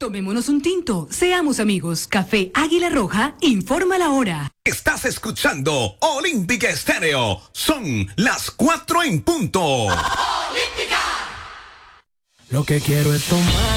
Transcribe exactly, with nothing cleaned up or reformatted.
Tomémonos un tinto, seamos amigos. Café Águila Roja, informa la hora. Estás escuchando Olímpica Estéreo. Son las cuatro en punto. Olímpica. Lo que quiero es tomar.